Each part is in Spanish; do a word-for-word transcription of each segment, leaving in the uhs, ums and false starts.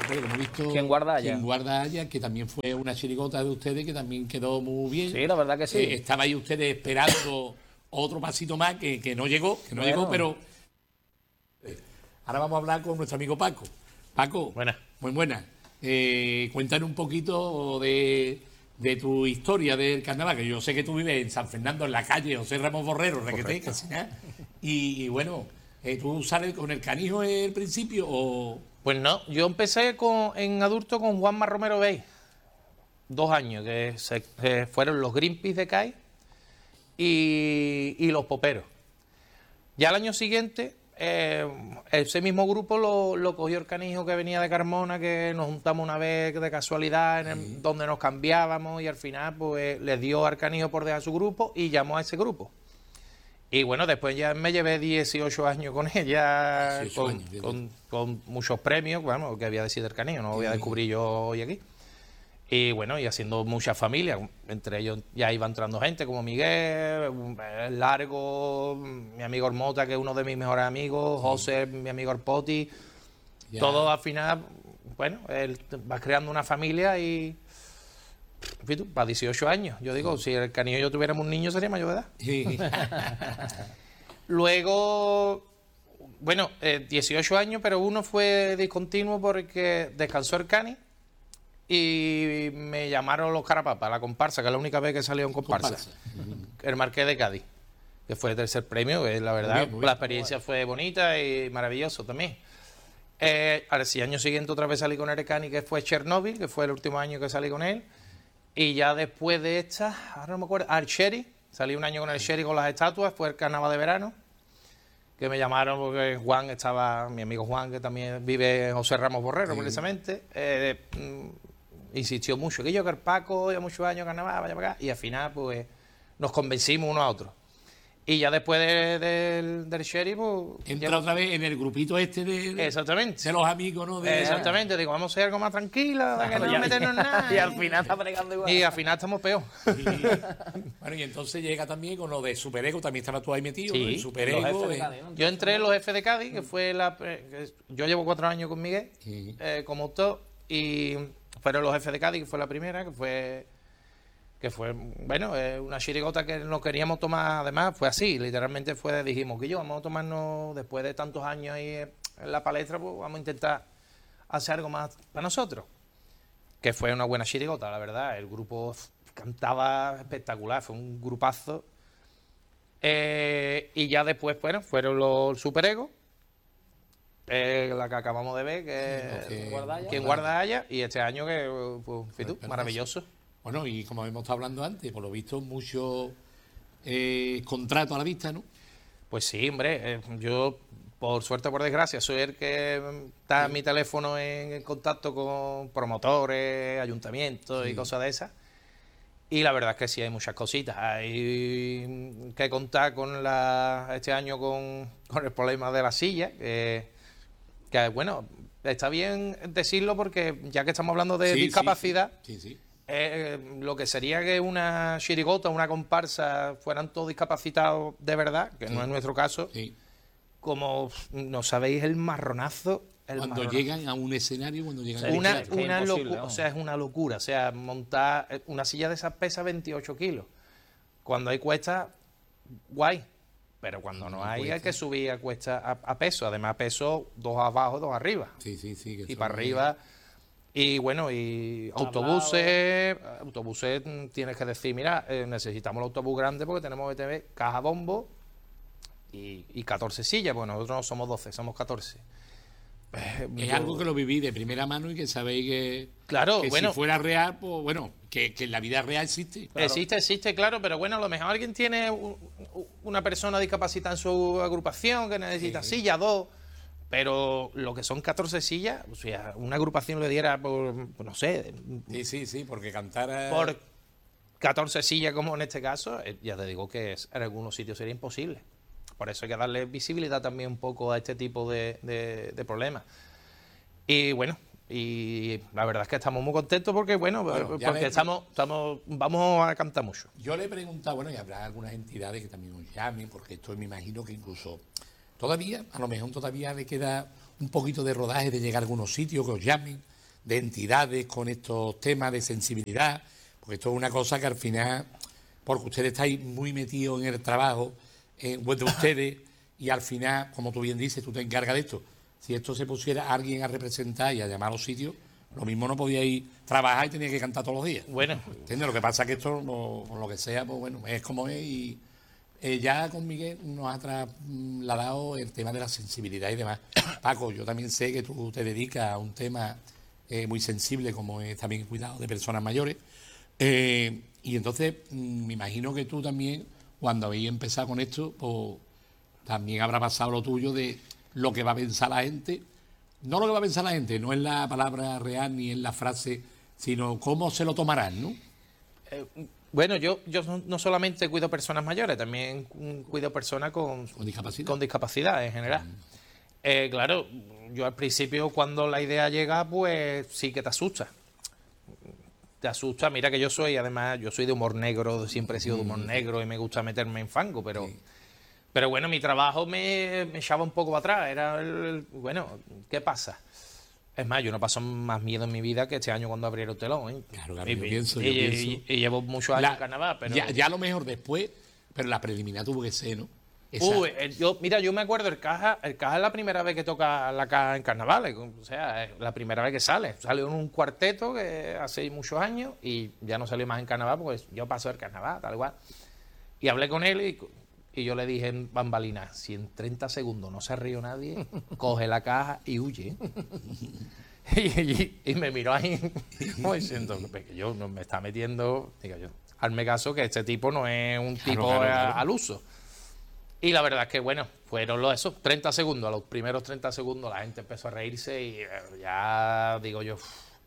Hombre, hemos visto ¿Quién guarda allá? ¿Quién guarda allá? Que también fue una chirigota de ustedes que también quedó muy bien. Sí, la verdad que sí. Eh, estabais ustedes esperando otro pasito más que, que no llegó, que no Bueno. llegó, pero... Ahora vamos a hablar con nuestro amigo Paco. Paco, Buenas. muy buena. Eh, cuéntanos un poquito de, de tu historia del carnaval, que yo sé que tú vives en San Fernando, en la calle José Ramos Borrero, Requete, casi nada. Y, y bueno, eh, ¿tú sales con el canijo en el principio o...? Pues no, yo empecé con, en adulto con Juanma Romero Bey. Dos años, que se, que fueron los Greenpeace de Cádiz y, y los Poperos. Ya al año siguiente, eh, ese mismo grupo lo, lo cogió el canijo que venía de Carmona, que nos juntamos una vez de casualidad, en el, Sí. donde nos cambiábamos, y al final pues le dio al canijo por dejar su grupo y llamó a ese grupo. Y bueno, después ya me llevé dieciocho años con ella, dieciocho con, años, con, con muchos premios, bueno, que había decidido el canijo, no lo voy a Sí. descubrir yo hoy aquí. Y bueno, y haciendo muchas familias, entre ellos ya iba entrando gente como Miguel, el Largo, mi amigo Ormota, que es uno de mis mejores amigos, José, mi amigo Orpoti, Ya. todo al final, bueno, él va creando una familia y... en fin, tú, para dieciocho años, yo digo, si el canijo y yo tuviéramos un niño sería mayor de edad. Sí. Luego, bueno, eh, dieciocho años, pero uno fue discontinuo porque descansó el cani y me llamaron los Carapapas, la comparsa, que es la única vez que salió en comparsa. Comparsa. El Marqués de Cádiz, que fue el tercer premio, que la verdad, Muy bien, muy bien. la experiencia fue bonita y maravilloso también. Eh, al año siguiente otra vez salí con el cani, que fue Chernobyl, que fue el último año que salí con él. Y ya después de esta, ahora no me acuerdo, Archeri, salí un año con el Sherry con las estatuas, fue el carnaval de verano, que me llamaron porque Juan estaba, mi amigo Juan, que también vive en José Ramos Borrero, Sí. precisamente, eh, mm, insistió mucho, que yo que el Paco, ya muchos años carnaval, vaya para acá, y al final pues nos convencimos uno a otro. Y ya después de- del, del Sherry, pues... Entra ya- otra vez en el grupito este de, de, Exactamente. de los amigos, ¿no? De, Exactamente, digo, vamos a ser algo más tranquilo, de que no Ya- meternos en nada. y al final está bregando igual. Y al final estamos peor. Y, bueno, y entonces llega también con lo de Superego, también estaba tú ahí metido, Sí, ¿no? El Los Superego. jefes de eh, Cádiz, ¿no? Yo entré en los F de Cádiz, que fue la... que yo llevo cuatro años con Miguel, Sí. eh, como autor, y fueron los F de Cádiz, que fue la primera, que fue... que fue, bueno, eh, una chirigota que nos queríamos tomar, además, fue así, literalmente fue, dijimos que yo, vamos a tomarnos, después de tantos años ahí en la palestra, pues vamos a intentar hacer algo más para nosotros. Que fue una buena chirigota, la verdad, el grupo cantaba espectacular, fue un grupazo. Eh, y ya después, bueno, fueron los Superegos, eh, la que acabamos de ver, que Sí, es guarda haya. Quien guarda haya, y este año que, pues, en fin, tú, Pues, maravilloso. Bueno, y como hemos estado hablando antes, por lo visto, muchos eh, contratos a la vista, ¿no? Pues sí, hombre, eh, yo, por suerte o por desgracia, soy el que mm, está en mi teléfono en, en contacto con promotores, ayuntamientos y cosas de esas. Y la verdad es que sí hay muchas cositas. Hay que contar con la este año con, con el problema de la silla, que, que, bueno, está bien decirlo porque ya que estamos hablando de Sí, sí, discapacidad, Sí, sí. eh, lo que sería que una chirigota, una comparsa fueran todos discapacitados de verdad, que Sí. no es nuestro caso, sí. como no sabéis el marronazo. El Cuando marronazo. llegan a un escenario, cuando llegan Sí, a un Una, claro, que es una imposible, locura, o vamos. sea, es una locura. O sea, montar eh, una silla de esas pesa veintiocho kilos. Cuando hay cuesta, guay. Pero cuando no, No hay, hay cuesta. que subir a cuesta a, a peso. Además, peso dos abajo, dos arriba. Sí, sí, sí. que Y son- para arriba. Y bueno, y Tablao. autobuses, autobuses mm, tienes que decir, mira, eh, necesitamos el autobús grande porque tenemos que tener caja bombo y, y catorce sillas. Bueno, nosotros no somos doce, somos catorce. Eh, Es yo- algo que lo viví de primera mano y que sabéis que, Claro, que bueno. si fuera real, pues bueno, que, que en la vida real existe. Existe, existe, claro, pero bueno, a lo mejor alguien tiene u- u- una persona discapacitada en su agrupación que necesita Sí. silla, dos, pero lo que son catorce sillas, o sea, una agrupación le diera por, por, no sé, Sí, sí, sí, porque cantar... por catorce sillas como en este caso, eh, ya te digo que es- en algunos sitios sería imposible. Por eso hay que darle visibilidad también un poco a este tipo de, de- de problemas. Y bueno, y la verdad es que estamos muy contentos porque, bueno, Bueno, ya porque ves- estamos, estamos, vamos a cantar mucho. Yo le he preguntado, bueno, y habrá algunas entidades que también os llamen, porque esto me imagino que incluso todavía, a lo mejor todavía le queda un poquito de rodaje de llegar a algunos sitios que os llamen, de entidades con estos temas de sensibilidad, porque esto es una cosa que al final, porque ustedes estáis muy metidos en el trabajo en web de ustedes y al final, como tú bien dices, tú te encargas de esto. Si esto se pusiera a alguien a representar y a llamar a los sitios, lo mismo no podíais trabajar y tenía que cantar todos los días. Bueno, ¿Entiendes? Lo que pasa es que esto, lo, con lo que sea, pues bueno, es como es y eh, ya con Miguel nos ha trasladado el tema de la sensibilidad y demás. Paco, yo también sé que tú te dedicas a un tema eh, muy sensible como es también el cuidado de personas mayores. Eh, y entonces mm, me imagino que tú también, cuando habéis empezado con esto, pues también habrá pasado lo tuyo de lo que va a pensar la gente. No lo que va a pensar la gente, no es la palabra real ni es la frase, sino cómo se lo tomarán, ¿no? eh, bueno, yo, yo no solamente cuido personas mayores, también cuido personas con, Con discapacidad. con discapacidad en general. Mm. Eh, claro, yo al principio cuando la idea llega, pues sí que te asusta. Te asusta, mira que yo soy, además, yo soy de humor negro, siempre he sido de humor negro y me gusta meterme en fango, pero... Sí. Pero bueno, mi trabajo me, me echaba un poco para atrás. Era el, el, bueno, ¿qué pasa? Es más, yo no paso más miedo en mi vida que este año cuando abrieron el telón, ¿eh? Claro, claro, y, yo pienso, y, yo y, pienso. Y, y llevo muchos años la, en carnaval, pero... Ya, ya a lo mejor después, pero la preliminar tuvo que ser, ¿no? Esa... Uy, el, yo, mira, yo me acuerdo, el Caja, el Caja es la primera vez que toca la caja en carnavales, o sea, es la primera vez que sale. Salió en un cuarteto que hace muchos años y ya no salió más en carnaval porque yo paso el carnaval, tal cual. Y hablé con él y... Y yo le dije en bambalina, si en treinta segundos no se rió nadie, coge la caja y huye. y, y, y me miró ahí, como diciendo que yo no me está metiendo, digo yo, hazme caso que este tipo no es un claro, tipo claro, a, claro. al uso. Y la verdad es que, bueno, fueron los esos treinta segundos, a los primeros treinta segundos la gente empezó a reírse y ya digo yo...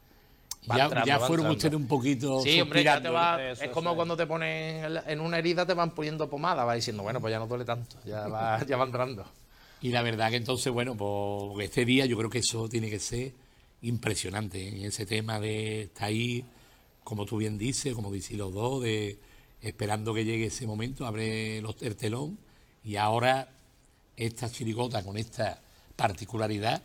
Ya, entrando, ya fueron ustedes un poquito. Sí, hombre, ya te va, eso, es como sí. Cuando te ponen en una herida te van poniendo pomada, va diciendo, bueno, pues ya no duele tanto, ya va, ya va entrando. Y la verdad que entonces, bueno, pues este día yo creo que eso tiene que ser impresionante, ¿eh? En ese tema de estar ahí, como tú bien dices, como dicen los dos, de esperando que llegue ese momento, abre los, el telón y ahora esta chirigota con esta particularidad.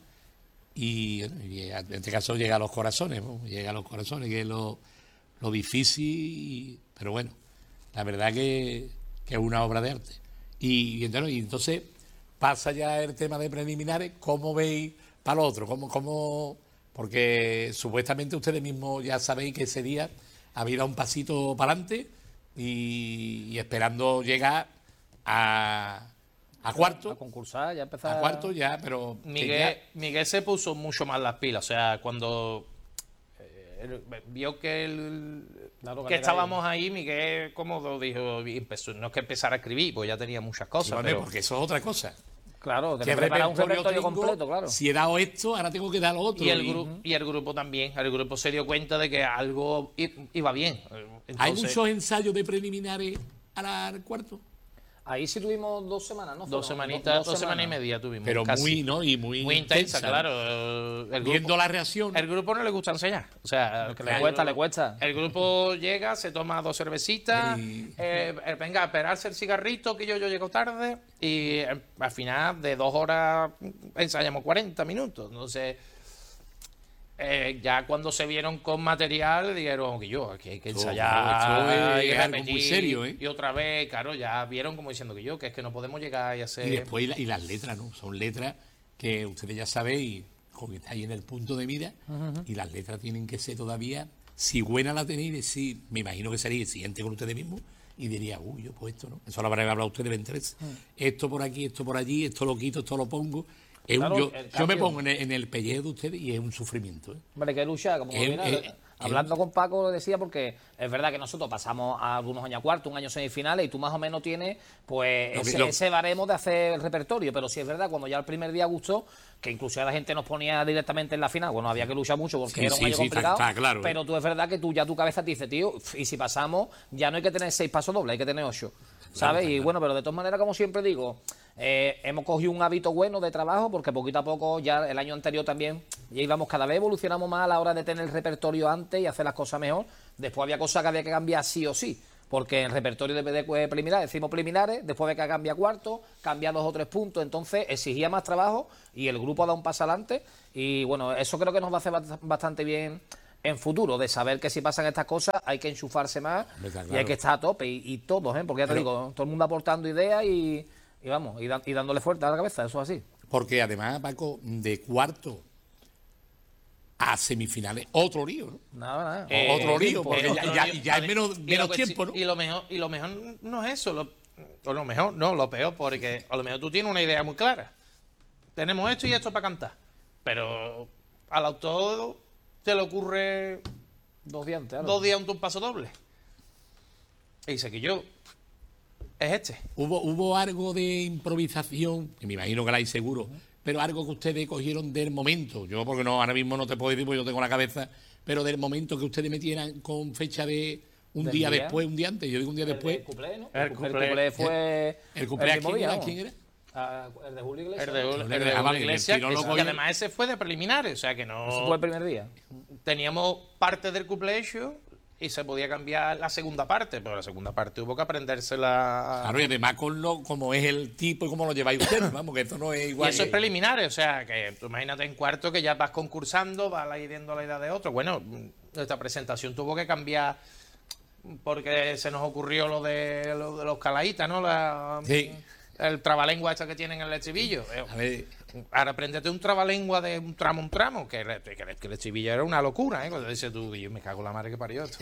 Y, y en este caso llega a los corazones, ¿no? Llega a los corazones, que es lo, lo difícil, y, pero bueno, la verdad que, que es una obra de arte. Y, y, entonces, y entonces pasa ya el tema de preliminares, ¿cómo veis para lo otro? ¿Cómo, cómo? Porque supuestamente ustedes mismos ya sabéis que ese día había dado un pasito para adelante y, y esperando llegar a... A cuarto. A concursar, ya empezar. A cuarto ya, pero... Miguel, ya... Miguel se puso mucho más las pilas. O sea, cuando eh, vio que, el, claro, que estábamos ahí. ahí, Miguel, como dijo, empezó, no es que empezara a escribir, pues ya tenía muchas cosas. Bueno, pero... porque eso es otra cosa. Claro, que preparar un repertorio tengo, completo, claro. Si he dado esto, ahora tengo que dar lo otro. Y el, gru uh-huh. y el grupo también. El grupo se dio cuenta de que algo iba bien. Entonces... ¿Hay muchos ensayos de preliminares al cuarto? Ahí sí tuvimos dos semanas, ¿no? Dos semanitas, dos, dos, dos semanas y media tuvimos. Pero casi. muy, ¿no? Y muy, muy intensa, intensa, claro. El grupo, Viendo la reacción. El grupo no le gusta enseñar. O sea, que le cuesta, le cuesta. El grupo llega, se toma dos cervecitas, y... eh, venga, a esperarse el cigarrito, que yo, yo llego tarde, y eh, al final de dos horas ensayamos cuarenta minutos. Entonces... Eh, ya cuando se vieron con material dijeron que yo aquí hay que ensayar, oh, esto es, y es algo muy serio, ¿eh? Y otra vez, claro, ya vieron como diciendo que yo, que es que no podemos llegar y hacer... Y después y las letras, ¿no? Son letras que ustedes ya sabéis, como que está ahí en el punto de mira, uh-huh. Y las letras tienen que ser todavía, si buena la tenéis, sí, me imagino que sería siguiente con ustedes mismos, y diría, uy, yo pues esto, ¿no? Eso lo habrán hablado ustedes veinte veces. Uh-huh. Esto por aquí, esto por allí, esto lo quito, esto lo pongo... Claro, un, yo, yo me pongo en el, en el pellejo de ustedes y es un sufrimiento. ¿eh? Vale, que lucha, como es, mira, es, hablando es, con Paco lo decía, porque es verdad que nosotros pasamos a algunos años a cuarto, un año semifinales, y tú más o menos tienes pues lo, ese, lo, ese baremo de hacer el repertorio, pero sí es verdad, cuando ya el primer día gustó, que incluso la gente nos ponía directamente en la final, bueno, había que luchar mucho porque sí, era un sí, año sí, complicado, está, está claro, pero ¿eh? tú es verdad que tú ya tu cabeza te dice, tío, y si pasamos, ya no hay que tener seis pasos dobles, hay que tener ocho, ¿sabes? Claro, y bueno, pero de todas maneras, como siempre digo, Eh, hemos cogido un hábito bueno de trabajo porque poquito a poco, ya el año anterior también, ya íbamos cada vez evolucionamos más a la hora de tener el repertorio antes y hacer las cosas mejor. Después había cosas que había que cambiar sí o sí, porque en el repertorio de, de, de preliminares decimos preliminares, después de que cambia cuarto, cambia dos o tres puntos, entonces exigía más trabajo y el grupo ha dado un paso adelante y bueno, eso creo que nos va a hacer bastante bien en futuro, de saber que si pasan estas cosas hay que enchufarse más claro. y hay que estar a tope y, y todos, ¿eh? Porque ya te Pero, digo, todo el mundo aportando ideas y, y vamos, y, da, y dándole fuerte a la cabeza, eso es así. Porque además, Paco, de cuarto a semifinales, otro lío, ¿no? Nada, nada. Eh, otro lío, porque ya, ya, ya es menos, menos tiempo, ¿no? Y lo mejor, y lo mejor no es eso, lo, o lo mejor, no, lo peor, porque a lo mejor tú tienes una idea muy clara. Tenemos esto y esto para cantar. Pero al autor te le ocurre dos días antes, dos días un paso doble. Y dice que yo es este. ¿Hubo, hubo algo de improvisación, que me imagino que la hay seguro, pero algo que ustedes cogieron del momento? Yo, porque no ahora mismo no te puedo decir, porque yo tengo la cabeza, pero del momento que ustedes metieran con fecha de un día, día después, un día antes, yo digo un día el después. El cuplé, ¿no? El, el cuplé, cuplé fue. ¿El, el cuplé el quién, día, era? ¿Quién era? Uh, el de Julio Iglesias. El de, el de, el de ah, vale, Iglesias, que, que además ese fue de preliminares, o sea que no. Eso fue el primer día. Teníamos parte del cuplé hecho y se podía cambiar la segunda parte, pero la segunda parte hubo que aprendérsela. Claro, y además con lo, como es el tipo y cómo lo lleváis ustedes, vamos, que esto no es igual. Y eso que... es preliminares, o sea, que tú imagínate en cuarto que ya vas concursando, vas viendo la idea de otro. Bueno, esta presentación tuvo que cambiar porque se nos ocurrió lo de, lo de los calaitas, ¿no? La, sí. El trabalengua este que tienen en el estribillo. A ver. Ahora apréndete un trabalengua de un tramo un tramo, que, que, que el estribillo era una locura, ¿eh? Cuando dices tú, yo me cago en la madre que parió esto.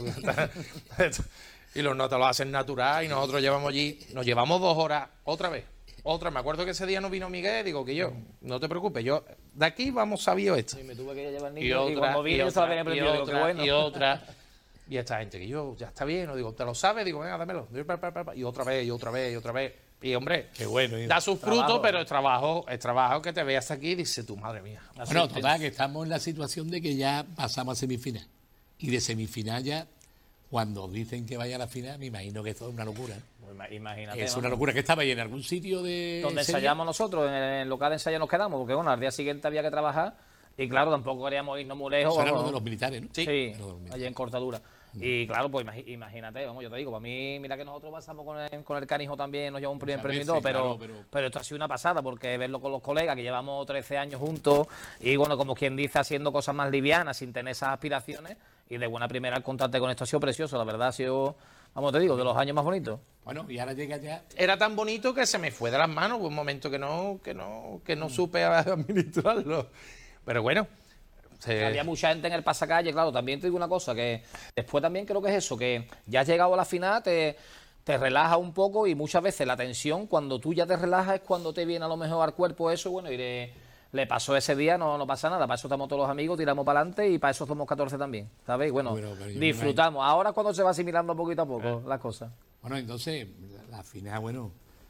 Y los notas lo hacen natural y nosotros llevamos allí, nos llevamos dos horas otra vez. Otra, me acuerdo que ese día no vino Miguel, digo que yo, no te preocupes, yo de aquí vamos sabido esto. Y me tuve que llevar niño y otra, y cuando vine yo estaba bien aprendido, digo, qué bueno. Y otra, y esta gente que yo, ya está bien, no digo, ¿te lo sabes? Digo, venga, dámelo. Y otra vez, y otra vez, y otra vez. Y hombre, qué bueno, da sus frutos, pero es trabajo, es trabajo que te veas aquí y dices tú, madre mía. Bueno, total, que estamos en la situación de que ya pasamos a semifinal. Y de semifinal ya, cuando dicen que vaya a la final, me imagino que esto es una locura. Pues imagínate. Es ¿no? una locura. Que estaba ahí en algún sitio de. Donde ensayamos nosotros, en el local de ensayo nos quedamos, porque bueno, al día siguiente había que trabajar. Y claro, tampoco queríamos irnos muy lejos. Eso era vamos, uno de los militares, ¿no? Sí, sí allí en Cortadura. Mm. Y claro, pues imagínate, vamos, yo te digo, para mí, mira que nosotros pasamos con el, con el canijo también, nos llevamos un primer premio y todo, pero, claro, pero... pero esto ha sido una pasada, porque verlo con los colegas, que llevamos trece años juntos, y bueno, como quien dice, haciendo cosas más livianas, sin tener esas aspiraciones, y de buena primera el contacto con esto ha sido precioso, la verdad ha sido, vamos, te digo, de los años más bonitos. Bueno, y ahora llega ya... Era tan bonito que se me fue de las manos, hubo un momento que no, que no, que no supe administrarlo, pero bueno... Sí. Había mucha gente en el pasacalle, claro, también te digo una cosa, que después también creo que es eso, que ya has llegado a la final, te, te relajas un poco y muchas veces la tensión, cuando tú ya te relajas es cuando te viene a lo mejor al cuerpo eso, bueno, y le, le pasó ese día, no, no pasa nada, para eso estamos todos los amigos, tiramos para adelante y para eso somos catorce también, ¿sabéis? Bueno, bueno disfrutamos, ahora cuando se va asimilando poquito a poco las cosas. Bueno, entonces, la final, bueno,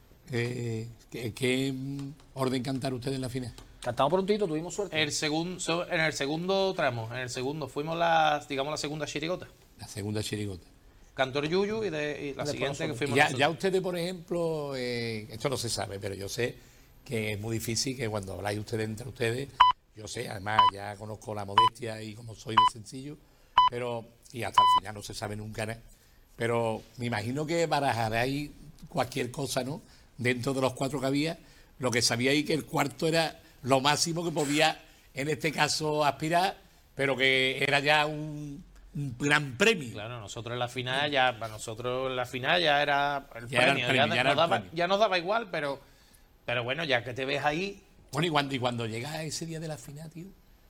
eh, ¿qué, ¿qué orden cantar ustedes en la final? Cantamos prontito, tuvimos suerte. El segundo, en el segundo tramo, en el segundo, fuimos la, digamos, la segunda chirigota. La segunda chirigota. Cantor Yuyu y, de, y la de siguiente que fuimos ya, nosotros. Ya ustedes, por ejemplo, eh, esto no se sabe, pero yo sé que es muy difícil que cuando habláis ustedes entre ustedes, yo sé, además ya conozco la modestia y como soy de sencillo, pero, y hasta el final no se sabe nunca nada, pero me imagino que barajaréis cualquier cosa, ¿no? Dentro de los cuatro que había, lo que sabíais que el cuarto era lo máximo que podía, en este caso, aspirar, pero que era ya un, un gran premio. Claro, nosotros en la final ya, para nosotros en la final ya era el ya premio, era el premio, ya, ya, nos era daba, el premio. ya nos daba igual, pero, pero bueno, ya que te ves ahí... Bueno, y cuando, y cuando llega ese día de la final, tío,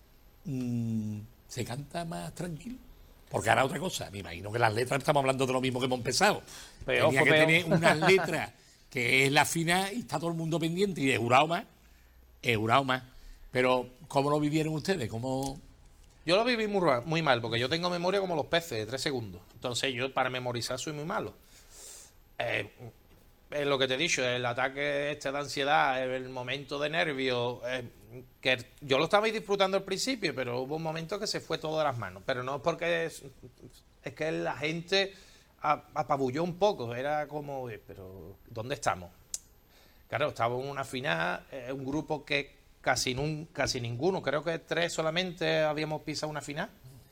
mmm, se canta más tranquilo. Porque ahora otra cosa, me imagino que las letras, estamos hablando de lo mismo que hemos empezado. Peor, Tenía que peor. tener unas letras que es la final y está todo el mundo pendiente y de jurado más. He jurado más. Pero, ¿cómo lo vivieron ustedes? ¿Cómo...? Yo lo viví muy, muy mal, porque yo tengo memoria como los peces, de tres segundos. Entonces, yo para memorizar soy muy malo. Eh, es lo que te he dicho, el ataque este de ansiedad, el momento de nervio, eh, que yo lo estaba disfrutando al principio, pero hubo un momento que se fue todo de las manos. Pero no es porque... Es, es que la gente apabulló un poco. Era como, pero ¿dónde estamos? Claro, estaba en una final, eh, un grupo que casi, nun, casi ninguno, creo que tres solamente habíamos pisado una final.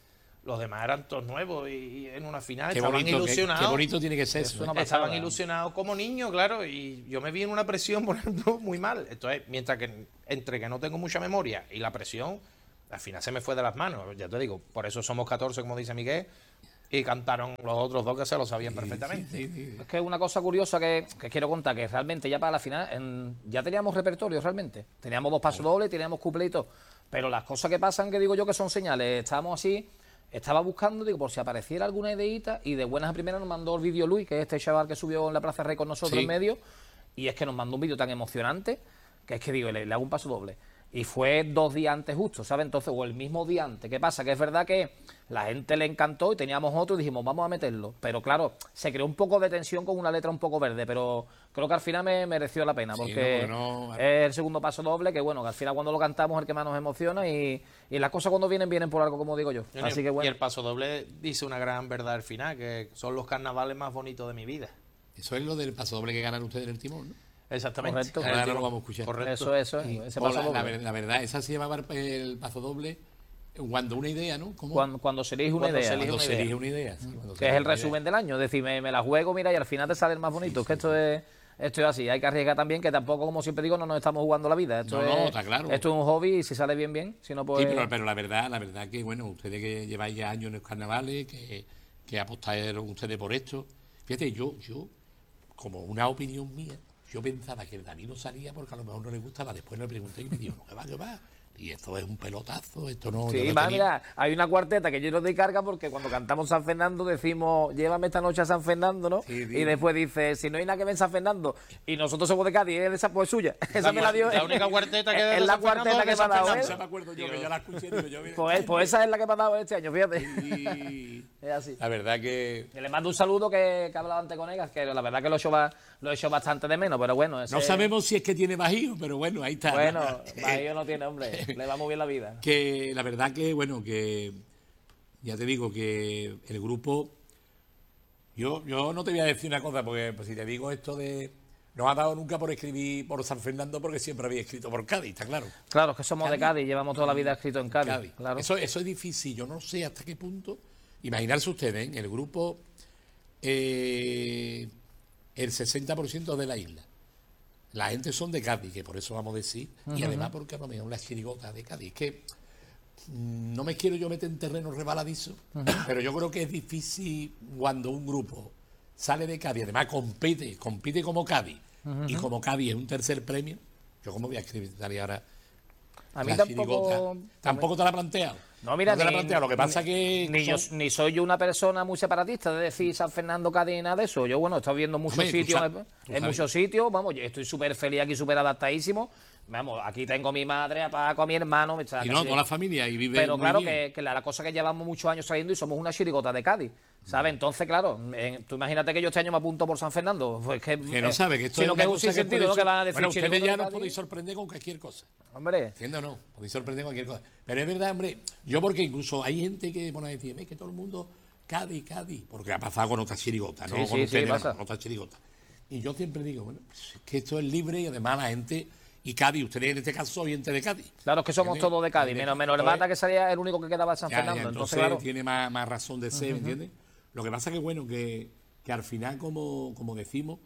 los demás eran todos nuevos y, y en una final Qué estaban bonito, qué, ilusionados. qué bonito tiene que ser Es eso. una ¿eh? pasada. Estaban ilusionados como niños, claro, y yo me vi en una presión, por ejemplo, muy mal. Entonces, mientras que entre que no tengo mucha memoria y la presión, al final se me fue de las manos. Ya te digo, por eso somos catorce, como dice Miguel, y cantaron los otros dos que se lo sabían perfectamente. Sí, sí, sí. Es que una cosa curiosa que, que quiero contar, que realmente ya para la final en- ya teníamos repertorio realmente. Teníamos dos pasos dobles, teníamos couplé y todo. Pero las cosas que pasan, que digo yo que son señales, estábamos así, estaba buscando, digo, por si apareciera alguna ideita, y de buenas a primeras nos mandó el vídeo Luis, que es este chaval que subió en la Plaza Rey con nosotros Sí. en medio, y es que nos mandó un vídeo tan emocionante, que es que digo, le, le hago un paso doble. Y fue dos días antes justo, ¿sabes? Entonces, o el mismo día antes. ¿Qué pasa? Que es verdad que la gente le encantó y teníamos otro y dijimos, vamos a meterlo. Pero claro, se creó un poco de tensión con una letra un poco verde, pero creo que al final me mereció la pena, Sí, porque no, porque no- es el segundo paso doble, que bueno, que al final cuando lo cantamos es el que más nos emociona y, y las cosas cuando vienen, vienen por algo, como digo yo. Y el- Así que Y bueno. el paso doble dice una gran verdad al final, que son los carnavales más bonitos de mi vida. Eso es lo del paso doble que ganan ustedes en el timón, ¿no? Exactamente. Correcto. En el Ahora timón. lo vamos a escuchar. Correcto. Eso, eso, ese O paso la, doble. la ver- la verdad, esa se llamaba el, el paso doble cuando una idea, ¿no? ¿Cómo? Cuando, cuando se elige una Cuando idea. se elige Cuando una se idea. elige una idea. sí, cuando se Que es elige el una idea. resumen del año. Es decir, me, me la juego, mira, y al final te sale el más bonito. Es que esto es, esto es así. Hay que arriesgar también, que tampoco, como siempre digo, no nos estamos jugando la vida. Esto, No, no, es, está claro. esto es un hobby y si sale bien, bien. Si no, pues. Sí, pero, pero la verdad, la verdad que, bueno, ustedes que lleváis ya años en los carnavales, que, que apostaron ustedes por esto. Fíjate, yo, yo, como una opinión mía, yo pensaba que el David no salía porque a lo mejor no le gustaba. Después le pregunté y me dijo, no, que va, que va. Y esto es un pelotazo, esto no... yo Sí, no va, tenía- mira, hay una cuarteta que yo no doy carga porque cuando cantamos San Fernando decimos, llévame esta noche a San Fernando, ¿no? Sí, sí. Y después dice, si no hay nada que ver en San Fernando y nosotros somos de Cádiz, es esa pues suya. Esa me la dio. La única cuarteta que es, de es la San Fernando cuarteta es que de me ha San dado Fernando. él. Esa me acuerdo yo, que yo la escuché, digo, yo... mira, Pues, pues esa es la que me ha dado este año, fíjate. y- Es así. La verdad que... Y le mando un saludo que, que he hablado antes con ellas, que la verdad que lo he hecho, ba- lo he hecho bastante de menos, pero bueno. Ese, No sabemos si es que tiene bajío, pero bueno, ahí está. Bueno, Bahío no tiene, hombre, le va muy bien la vida. Que la verdad que, bueno, que ya te digo que el grupo, yo, yo no te voy a decir una cosa, porque pues, si te digo esto de, no ha dado nunca por escribir por San Fernando, porque siempre había escrito por Cádiz, está claro. Claro, es que somos de Cádiz. Cádiz, llevamos toda la vida escrito en Cádiz. Cádiz. Claro. Eso, eso es difícil, yo no sé hasta qué punto. Imaginarse ustedes, ¿eh? El grupo, eh, el sesenta por ciento de la isla. La gente son de Cádiz, que por eso vamos a decir, y además porque a lo mejor las chirigotas de Cádiz. Que mm, no me quiero yo meter en terreno rebaladizo, pero yo creo que es difícil cuando un grupo sale de Cádiz, además compite, compite como Cádiz, y como Cádiz es un tercer premio, yo como voy a escribir ahora. A mí la tampoco. chirigota. Tampoco te la he planteado. No, mira, te la he ni- planteado. Lo que pasa ni- que. Ni, yo, son- ni soy yo una persona muy separatista de decir San Fernando, Cádiz, nada de eso. Yo, bueno, he estado viendo muchos Hombre, tú sitios, sabes- en, tú en sabes. muchos sitios, vamos, yo estoy súper feliz aquí, súper adaptadísimo. Vamos, aquí tengo a mi madre, a Paco, a mi hermano. me está y no, casi- toda la familia y vive. Pero muy claro bien. que, que la, la cosa que llevamos muchos años saliendo y somos una chirigota de Cádiz, ¿sabes? Entonces, claro, en- tú imagínate que yo este año me apunto por San Fernando. Pues que, Que no eh, sabe que esto sino es que es una un cosa que sinsentido, puede ¿no? Que ser- van a decir Bueno, ustedes chirigota ya de nos Cádiz. podéis sorprender con cualquier cosa. Hombre, ¿Entiendes o no? Podéis sorprender con cualquier cosa. Pero es verdad, hombre, yo porque incluso hay gente que pone a decir, "Ve que todo el mundo, Cádiz, Cádiz", porque ha pasado con otras chirigotas, ¿no? Sí, con sí, sí, ustedes, pasa. con otras chirigotas. Y yo siempre digo, bueno, pues es que esto es libre y además la gente, y Cádiz, ustedes en este caso son gente de Cádiz. claro, es que somos ¿Entiendes? todos de Cádiz, Y de- menos, menos el entonces- Mata, que sería el único que quedaba de San Ya, ya, Fernando. entonces Entonces, claro. tiene más, más razón de ser, ¿me entiendes? Lo que pasa que, bueno, que, que al final, como, como decimos,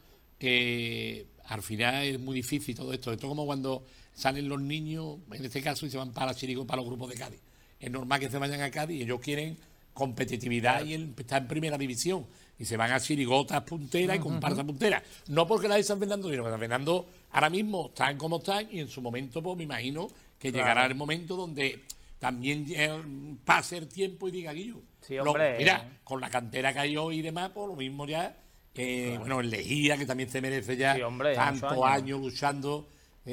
eh, al final es muy difícil todo esto. Esto es como cuando salen los niños, en este caso, y se van para la chirigo, para los grupos de Cádiz. Es normal que se vayan a Cádiz y ellos quieren competitividad y el, estar en primera división. Y se van a chirigotas punteras y comparsas punteras. No porque la de San Fernando, sino que San Fernando ahora mismo están como están y en su momento, pues me imagino que Claro. llegará el momento donde también eh, pase el tiempo y diga Guillo. Sí, lo- hombre. mira, con la cantera que hay hoy y demás, pues lo mismo ya. Eh, Bueno, el Lejía, que también se merece ya Sí, hombre, tantos muchos años. años. luchando.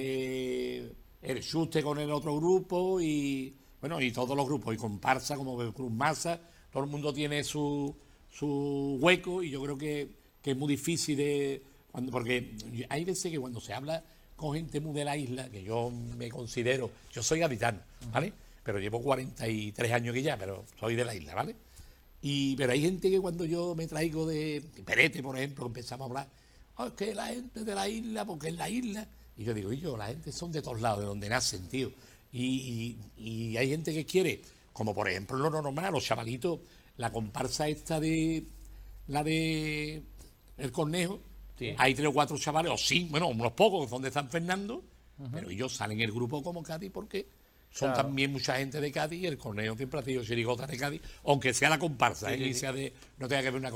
eh, el Xuste con el otro grupo y bueno, y todos los grupos, y comparsa como Cruz Masa, todo el mundo tiene su, su hueco y yo creo que, que es muy difícil de. Cuando, porque hay veces que cuando se habla con gente muy de la isla, que yo me considero, yo soy gaditano, ¿vale? Pero llevo cuarenta y tres años aquí ya, pero soy de la isla, ¿vale? Y, pero hay gente que cuando yo me traigo de Perete, por ejemplo, empezamos a hablar, "Oh, es que la gente de la isla, porque es la isla". Y yo digo, y yo, la gente son de todos lados, de donde nacen, tío. Y, y, y hay gente que quiere como por ejemplo lo normal, los chavalitos, la comparsa esta de, la de El Cornejo, Sí. hay tres o cuatro chavales, o sí, bueno, unos pocos que son de San Fernando, pero ellos salen el grupo como Cádiz porque son Claro. también mucha gente de Cádiz y El Cornejo siempre ha sido chirigota de Cádiz, aunque sea la comparsa, Sí, ¿eh? sí, Y sí. sea de, no tenga que ver una